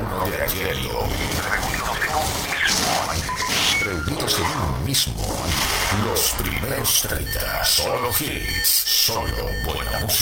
uno de ayer y hoy. Reunidos en un mismo año. Los primeros 30. Solo hits. Solo buena música.